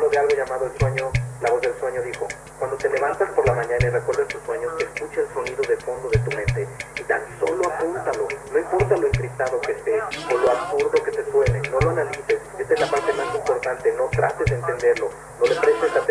habló de algo llamado el sueño. La voz del sueño dijo: cuando te levantas por la mañana y recuerdas tus sueños, escucha el sonido de fondo de tu mente y tan solo apúntalo. No importa lo encriptado que esté o lo absurdo que te suene, no lo analices. Esta es la parte más importante. No trates de entenderlo, no le prestes